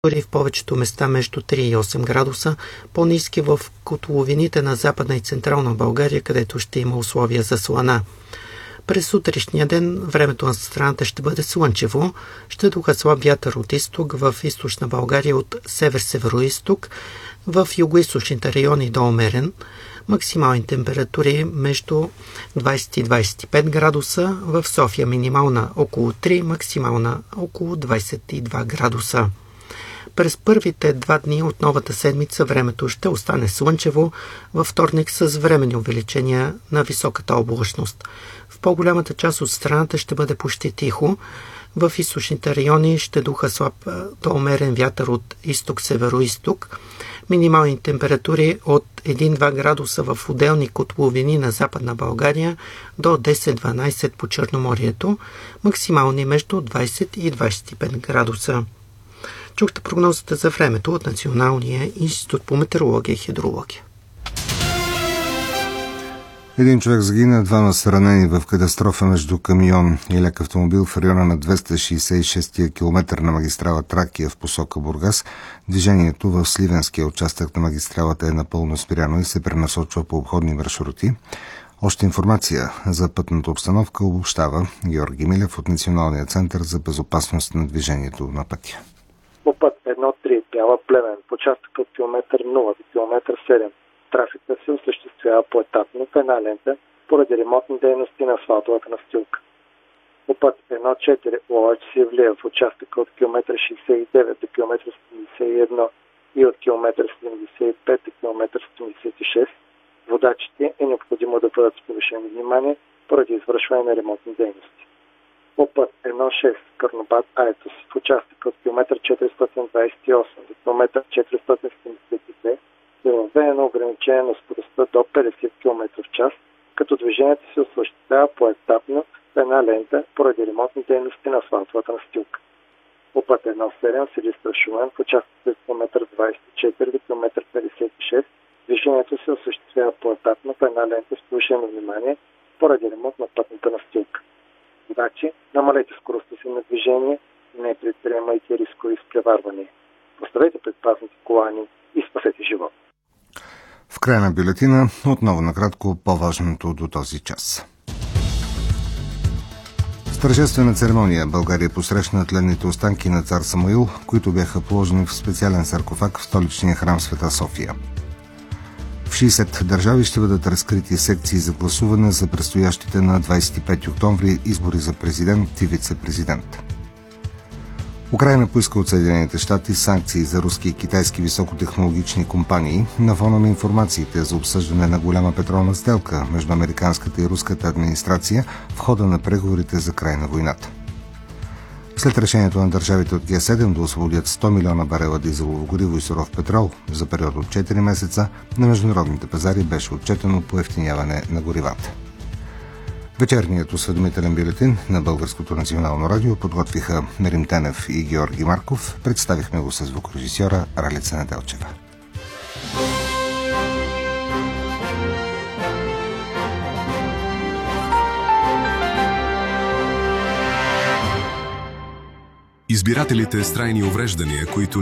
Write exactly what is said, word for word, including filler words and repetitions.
В повечето места между три и осем градуса, по-ниски в котловините на Западна и Централна България, където ще има условия за слана. През сутрешния ден времето на страната ще бъде слънчево, ще духа слаб вятър от изток, в източна България от север-североизток, в югоизточните райони до умерен. Максимални температури между двадесет и двадесет и пет градуса, в София минимална около три, максимална около двадесет и два градуса. През първите два дни от новата седмица времето ще остане слънчево, във вторник с временни увеличения на високата облачност. В по-голямата част от страната ще бъде почти тихо. В източните райони ще духа слаб до умерен вятър от изток-североизток. Минимални температури от един до два градуса в отделни котловини на Западна България до десет до дванадесет по Черноморието, максимални между двадесет и двадесет и пет градуса. Чухте прогнозата за времето от Националния институт по метеорология и хидрология. Един човек загина, двама са ранени в катастрофа между камион и лек автомобил в района на двеста шейсет и шести километър на магистрала Тракия в посока Бургас. Движението в сливенския участък на магистралата е напълно спряно и се пренасочва по обходни маршрути. Още информация за пътната обстановка обобщава Георги Милев от Националния център за безопасност на движението на пътя. По път едно три Бяла Плевен, в участъка от километър нула до километър седем, трафика се осъществява поетапно в една лента поради ремонтни дейности на асфалтовата настилка. По път едно четири Ловеч Севлиев, в участъка от километър шейсет и девет до километър седемдесет и едно и от километър седемдесет и пет до километър седемдесет и шест, водачите е необходимо да бъдат с повишено внимание поради извършване на ремонтни дейности. По път едно шест Карнобат Айтос, в участъка от километър четиристотин двадесет и осем до километър четиристотин седемдесет и две е въведено ограничение на скоростта до петдесет километра в час, като движението се осъществява поетапно в една лента поради ремонтни дейности на асфалтовата настилка. По път едно седем Силистра Шумен, в участъка от километър двадесет и четири до километър петдесет и шест, движението се осъществява поетапно в една лента с повишено внимание поради ремонт на пътната настилка. Значи, намалете скоростта си на движение, не предприемайте рискови изпреварвания. Поставете предпазните колани и спасете живот. В края на бюлетина отново накратко по-важното до този час. В тържествена церемония България посрещна тленните останки на цар Самуил, които бяха положени в специален саркофаг в столичния храм Света София. В шейсет държави ще бъдат разкрити секции за гласуване за предстоящите на двадесет и пети октомври избори за президент и вице-президент. Украйна поиска от Съединените щати санкции за руски и китайски високотехнологични компании на фона на информациите за обсъждане на голяма петролна сделка между американската и руската администрация в хода на преговорите за край на войната. След решението на държавите от Ге седем да освободят сто милиона барела дизелово гориво и суров петрол за период от четири месеца, на международните пазари беше отчетено поевтиняване на горивата. Вечерният осведомителен бюлетин на Българското национално радио подготвиха Мерим Тенев и Георги Марков. Представихме го с звукорежисьора Ралица Неделчева. Избирателите с трайни увреждания, които